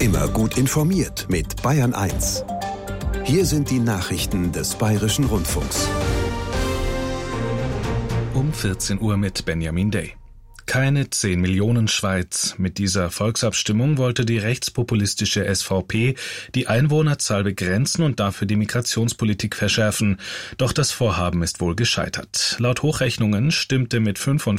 Immer gut informiert mit Bayern 1. Hier sind die Nachrichten des Bayerischen Rundfunks. Um 14 Uhr mit Benjamin Day. Keine 10 Millionen Schweiz. Mit dieser Volksabstimmung wollte die rechtspopulistische SVP die Einwohnerzahl begrenzen und dafür die Migrationspolitik verschärfen. Doch das Vorhaben ist wohl gescheitert. Laut Hochrechnungen stimmte mit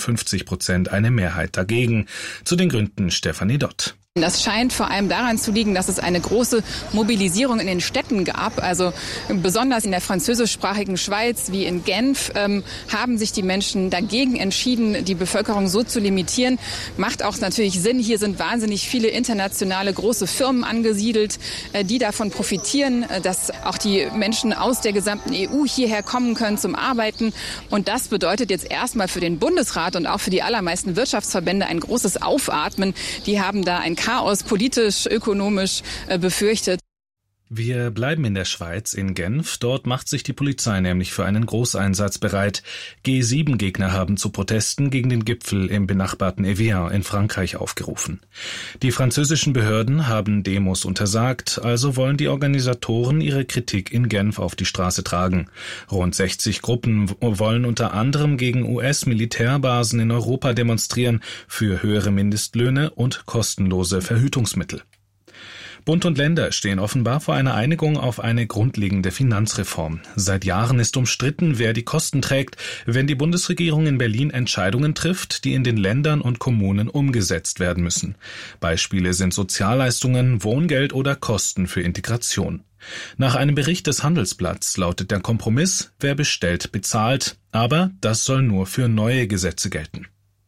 55% eine Mehrheit dagegen. Zu den Gründen Stefanie Dott. Das scheint vor allem daran zu liegen, dass es eine große Mobilisierung in den Städten gab. Also besonders in der französischsprachigen Schweiz wie in Genf haben sich die Menschen dagegen entschieden, die Bevölkerung so zu limitieren. Macht auch natürlich Sinn. Hier sind wahnsinnig viele internationale große Firmen angesiedelt, die davon profitieren, dass auch die Menschen aus der gesamten EU hierher kommen können zum Arbeiten. Und das bedeutet jetzt erstmal für den Bundesrat und auch für die allermeisten Wirtschaftsverbände ein großes Aufatmen. Die haben da ein Chaos politisch, ökonomisch befürchtet. Wir bleiben in der Schweiz, in Genf. Dort macht sich die Polizei nämlich für einen Großeinsatz bereit. G7-Gegner haben zu Protesten gegen den Gipfel im benachbarten Evian in Frankreich aufgerufen. Die französischen Behörden haben Demos untersagt, also wollen die Organisatoren ihre Kritik in Genf auf die Straße tragen. Rund 60 Gruppen wollen unter anderem gegen US-Militärbasen in Europa demonstrieren, für höhere Mindestlöhne und kostenlose Verhütungsmittel. Bund und Länder stehen offenbar vor einer Einigung auf eine grundlegende Finanzreform. Seit Jahren ist umstritten, wer die Kosten trägt, wenn die Bundesregierung in Berlin Entscheidungen trifft, die in den Ländern und Kommunen umgesetzt werden müssen. Beispiele sind Sozialleistungen, Wohngeld oder Kosten für Integration. Nach einem Bericht des Handelsblatts lautet der Kompromiss, wer bestellt, bezahlt, aber das soll nur für neue Gesetze gelten.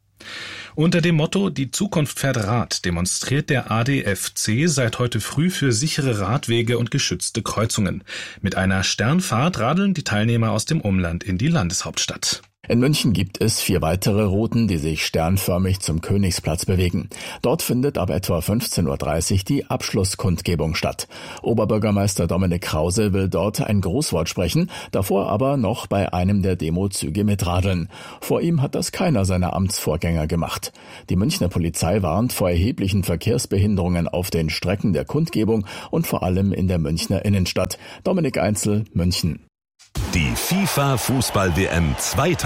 Unter dem Motto »Die Zukunft fährt Rad« demonstriert der ADFC seit heute früh für sichere Radwege und geschützte Kreuzungen. Mit einer Sternfahrt radeln die Teilnehmer aus dem Umland in die Landeshauptstadt. In München gibt es 4 weitere Routen, die sich sternförmig zum Königsplatz bewegen. Dort findet ab etwa 15.30 Uhr die Abschlusskundgebung statt. Oberbürgermeister Dominik Krause will dort ein Grußwort sprechen, davor aber noch bei einem der Demozüge mitradeln. Vor ihm hat das keiner seiner Amtsvorgänger gemacht. Die Münchner Polizei warnt vor erheblichen Verkehrsbehinderungen auf den Strecken der Kundgebung und vor allem in der Münchner Innenstadt. Dominik Einzel, München. Die FIFA-Fußball-WM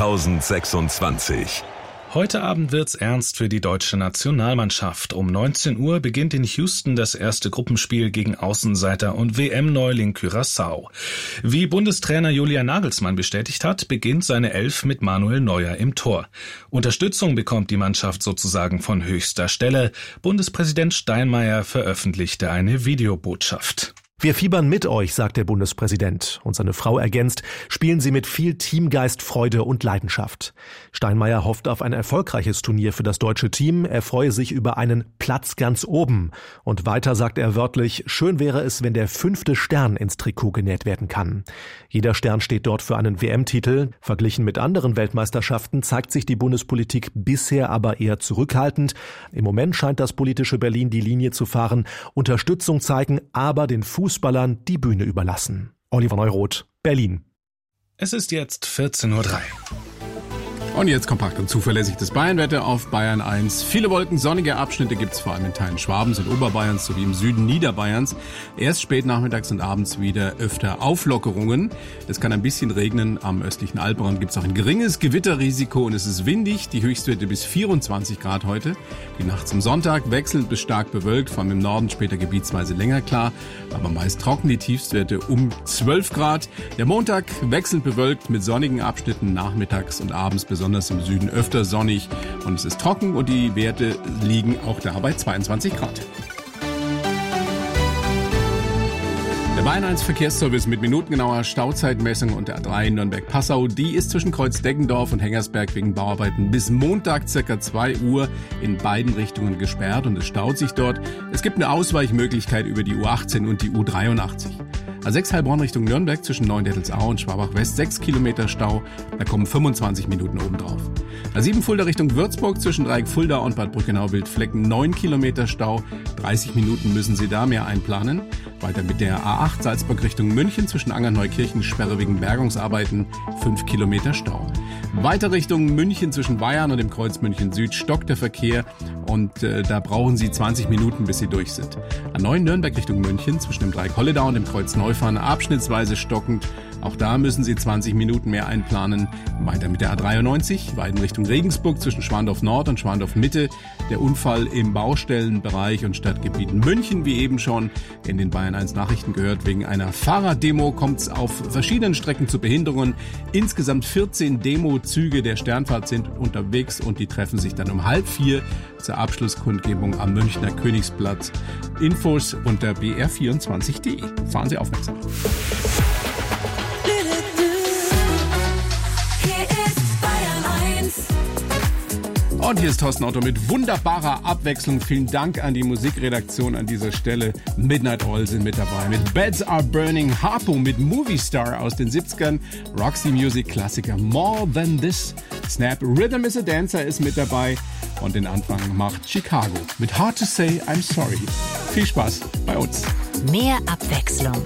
2026. Heute Abend wird's ernst für die deutsche Nationalmannschaft. Um 19 Uhr beginnt in Houston das erste Gruppenspiel gegen Außenseiter und WM-Neuling Curaçao. Wie Bundestrainer Julian Nagelsmann bestätigt hat, beginnt seine Elf mit Manuel Neuer im Tor. Unterstützung bekommt die Mannschaft sozusagen von höchster Stelle. Bundespräsident Steinmeier veröffentlichte eine Videobotschaft. Wir fiebern mit euch, sagt der Bundespräsident. Und seine Frau ergänzt, spielen Sie mit viel Teamgeist, Freude und Leidenschaft. Steinmeier hofft auf ein erfolgreiches Turnier für das deutsche Team. Er freue sich über einen Platz ganz oben. Und weiter sagt er wörtlich, schön wäre es, wenn der 5. Stern ins Trikot genäht werden kann. Jeder Stern steht dort für einen WM-Titel. Verglichen mit anderen Weltmeisterschaften zeigt sich die Bundespolitik bisher aber eher zurückhaltend. Im Moment scheint das politische Berlin die Linie zu fahren, Unterstützung zeigen, aber den Fußballern die Bühne überlassen. Oliver Neuroth, Berlin. Es ist jetzt 14.03 Uhr. Und jetzt kompakt und zuverlässig das Bayernwetter auf Bayern 1. Viele Wolken, sonnige Abschnitte gibt's vor allem in Teilen Schwabens und Oberbayerns sowie im Süden Niederbayerns. Erst spät nachmittags und abends wieder öfter Auflockerungen. Es kann ein bisschen regnen. Am östlichen Alpenrand gibt's auch ein geringes Gewitterrisiko und es ist windig. Die Höchstwerte bis 24 Grad heute. Die Nacht zum Sonntag wechselnd bis stark bewölkt, vor allem im Norden später gebietsweise länger klar, aber meist trocken, die Tiefstwerte um 12 Grad. Der Montag wechselnd bewölkt mit sonnigen Abschnitten nachmittags und abends besonders im Süden öfter sonnig und es ist trocken und die Werte liegen auch da bei 22 Grad. Der Bayern 1 Verkehrsservice mit minutengenauer Stauzeitmessung und der A3 Nürnberg-Passau, die ist zwischen Kreuzdeggendorf und Hengersberg wegen Bauarbeiten bis Montag ca. 2 Uhr in beiden Richtungen gesperrt und es staut sich dort. Es gibt eine Ausweichmöglichkeit über die U18 und die U83. A6 Heilbronn Richtung Nürnberg zwischen Neuendettelsau und Schwabach West 6 Kilometer Stau, da kommen 25 Minuten obendrauf. A7 Fulda Richtung Würzburg zwischen Dreieck Fulda und Bad Brückenau-Wildflecken 9 Kilometer Stau, 30 Minuten müssen Sie da mehr einplanen. Weiter mit der A8 Salzburg Richtung München zwischen Angernneukirchen Sperre wegen Bergungsarbeiten 5 Kilometer Stau. Weiter Richtung München zwischen Weyarn und dem Kreuz München Süd stockt der Verkehr und da brauchen Sie 20 Minuten, bis Sie durch sind. A9 Nürnberg Richtung München zwischen dem Dreieck Holledau und dem Kreuz Neufahren abschnittsweise stockend. Auch da müssen Sie 20 Minuten mehr einplanen. Weiter mit der A93, Weiden Richtung Regensburg zwischen Schwandorf Nord und Schwandorf Mitte. Der Unfall im Baustellenbereich und Stadtgebiet München, wie eben schon in den Bayern 1 Nachrichten gehört. Wegen einer Fahrraddemo kommt es auf verschiedenen Strecken zu Behinderungen. Insgesamt 14 Demozüge der Sternfahrt sind unterwegs und die treffen sich dann um 3:30 zur Abschlusskundgebung am Münchner Königsplatz. Infos unter br24.de. Fahren Sie aufmerksam. Und hier ist Thorsten Otto mit wunderbarer Abwechslung. Vielen Dank an die Musikredaktion an dieser Stelle. Midnight Oil sind mit dabei. Mit Beds Are Burning, Harpo mit Movie Star aus den 70ern, Roxy Music Klassiker More Than This, Snap Rhythm is a Dancer ist mit dabei und den Anfang macht Chicago mit Hard to Say I'm Sorry. Viel Spaß bei uns. Mehr Abwechslung